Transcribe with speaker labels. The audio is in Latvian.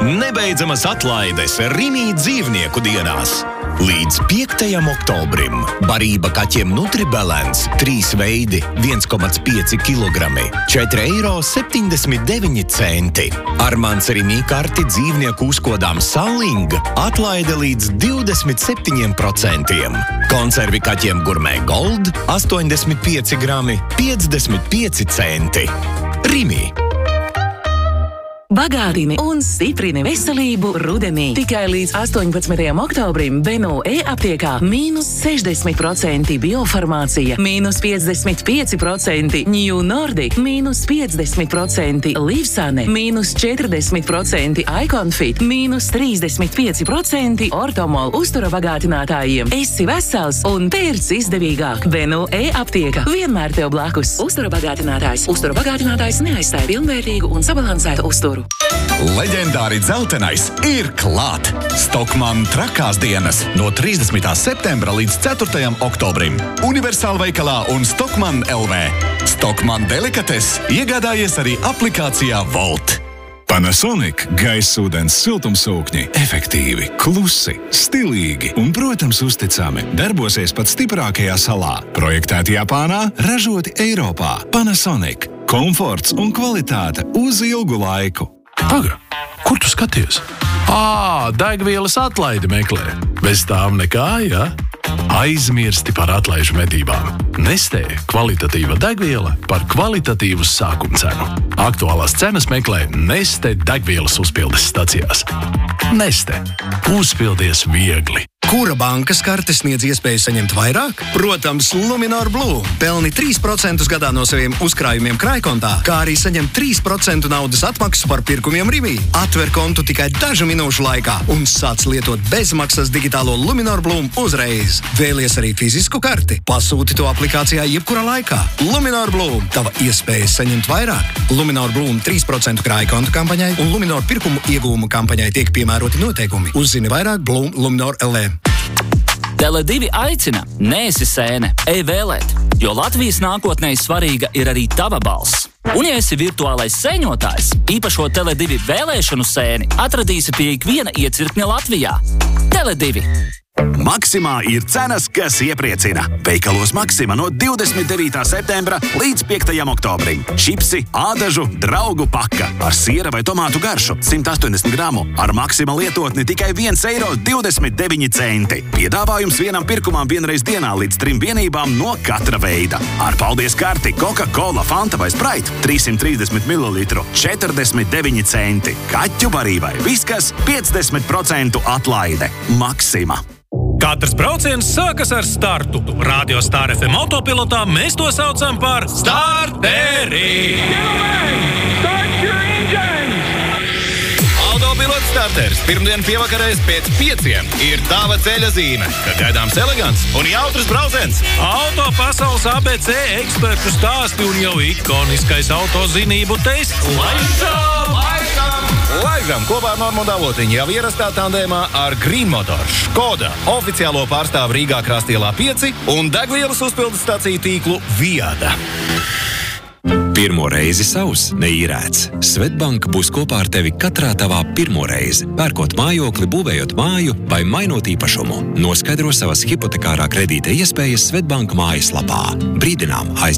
Speaker 1: Nebeidzamas atlaides Rimi dzīvnieku dienās. Līdz 5. oktobrim barība kaķiem Nutribalance 3 veidi 1,5 kilogrami 4,79 €. Ar mans Rimi karti dzīvnieku uzkodām Saling atlaide līdz 27%. Konservi kaķiem Gourmet Gold 85 grami 55 centi. Rimi.
Speaker 2: Bagātini un stiprini veselību rudenī. Tikai līdz 18. oktobrim Beno e-aptiekā -60% biofarmācija, -55% New Nordic, -50% Livsane, -40% Iconfit, -35% Ortomol uztura bagātinātājiem. Esi vesels un pērc izdevīgāk. Beno e-aptieka vienmēr tev blakus. Uztura bagātinātājs. Uztura bagātinātājs neaizstāja pilnvērtīgu un sabalansētu uzturu.
Speaker 3: Leģendāri dzeltenais ir klāt! Stockmann trakās dienas no 30. septembra līdz 4. oktobrim. Universāla veikalā un Stockmann LV. Stockmann delikates iegādājies arī aplikācijā Volt.
Speaker 4: Panasonic gaisūdens siltumsūkņi efektīvi, klusi, stilīgi un, protams, uzticami darbosies pat stiprākajā salā. Projektēti Japānā, ražoti Eiropā. Panasonic. Komforts un kvalitāte uz ilgu laiku.
Speaker 5: Paga, kur tu skaties? Degvielas atlaidi meklē. Bez tām nekā, ja? Aizmirsti par atlaižu medībām. Nestē kvalitatīva degviela par kvalitatīvu sākuma cenu. Aktuālās cenas meklē Neste degvielas uzpildes stacijās. Neste. Uzpildies viegli.
Speaker 6: Kura bankas karte sniedz iespēju saņemt vairāk? Protams, Luminor Blue. Pelni 3% gadā no saviem uzkrājumiem krājkontā, kā arī saņem 3% naudas atmaksu par pirkumiem Rimi. Atver kontu tikai dažu minūšu laikā un sāc lietot bezmaksas digitālo Luminor Blue uzreiz. Vēlies arī fizisku karti? Pasūti to aplikācijā jebkurā laikā. Luminor Blue. Tava iespēja saņemt vairāk. Luminor Blue 3% krājkontu kampaņai un Luminor pirkumu iegūmu kampaņai tiek piemēroti noteikumi. Uzzini vairāk Blue Luminor LV.
Speaker 7: Tele2 aicina, neesi sēne, ej vēlēt, jo Latvijas nākotnē svarīga ir arī tava balss. Un ja esi virtuālais sēņotājs, īpašo Tele2 vēlēšanu sēni atradīsi pie ikviena iecirkņa Latvijā. Tele2.
Speaker 3: Maksimā ir cenas, kas iepriecina. Veikalos Maksima no 29. septembra līdz 5. oktobrim. Čipsi, ādažu, draugu paka ar siera vai tomātu garšu 180 gramu. Ar Maksima lietotni tikai 1,29 €. Piedāvājums vienam pirkumam vienreiz dienā līdz 3 vienībām no katra veida. Ar paldies karti Coca-Cola, Fanta vai Sprite 330 ml 49 centi. Kaķu barībai viskas 50% atlaide. Maksima.
Speaker 8: Katrs brauciens sākas ar startu. Radio Star FM autopilotā mēs to saucam par starteri.
Speaker 1: Autopilots starters pirmdien pievakarēs pēc 5 ir tava ceļa zīme, ka gaidāms elegants un jautrs brauciens.
Speaker 8: Auto pasaules ABC ekspertu stāsti un jau ikoniskais autozinību tests.
Speaker 1: Laižam kopā ar Normundu Avotiņu jau ierastā tandēmā ar Green Motors, Škoda, oficiālo pārstāvu Rīgā Krastielā 5 un degvielas uzpildes staciju tīklu Viada.
Speaker 9: Pirmo reizi savs, neīrēts. Svetbank būs kopā ar tevi katrā tavā pirmo reizi. Pērkot mājokli, būvējot māju vai mainot īpašumu. Noskaidro savas hipotekārā kredīta iespējas Svetbank mājaslapā. Brīdinām